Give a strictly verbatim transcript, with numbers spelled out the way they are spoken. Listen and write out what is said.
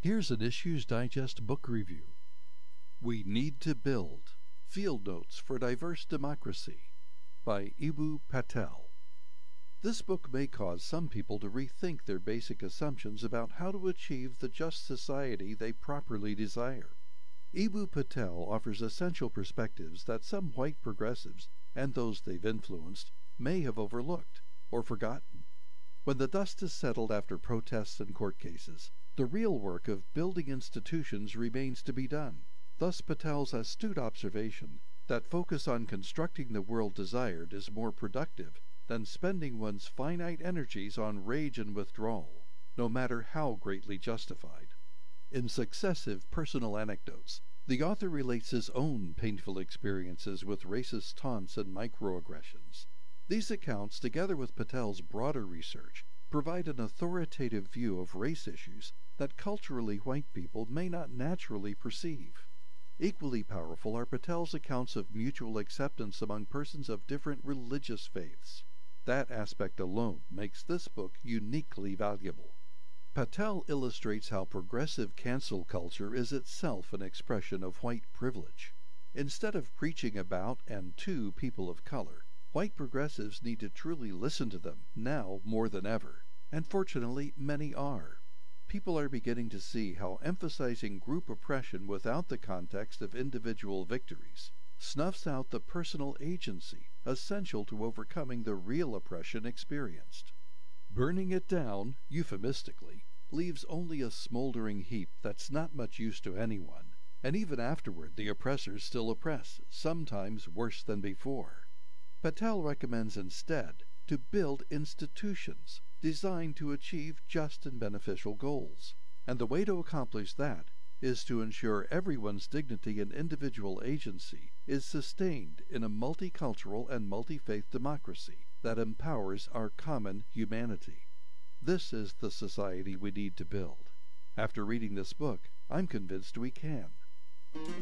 Here's an Issues Digest book review. We Need to Build Field Notes for Diverse Democracy by Eboo Patel. This book may cause some people to rethink their basic assumptions about how to achieve the just society they properly desire. Eboo Patel offers essential perspectives that some white progressives and those they've influenced may have overlooked or forgotten. When the dust is settled after protests and court cases, the real work of building institutions remains to be done. Thus Patel's astute observation that focus on constructing the world desired is more productive than spending one's finite energies on rage and withdrawal, no matter how greatly justified. In successive personal anecdotes, the author relates his own painful experiences with racist taunts and microaggressions. These accounts, together with Patel's broader research, provide an authoritative view of race issues that culturally white people may not naturally perceive. Equally powerful are Patel's accounts of mutual acceptance among persons of different religious faiths. That aspect alone makes this book uniquely valuable. Patel illustrates how progressive cancel culture is itself an expression of white privilege. Instead of preaching about and to people of color, white progressives need to truly listen to them now more than ever, and fortunately many are. People are beginning to see how emphasizing group oppression without the context of individual victories snuffs out the personal agency essential to overcoming the real oppression experienced. Burning it down, euphemistically, leaves only a smoldering heap that's not much use to anyone, and even afterward the oppressors still oppress, sometimes worse than before. Patel recommends instead to build institutions designed to achieve just and beneficial goals, and the way to accomplish that is to ensure everyone's dignity and individual agency is sustained in a multicultural and multi-faith democracy that empowers our common humanity. This is the society we need to build. After reading this book, I'm convinced we can.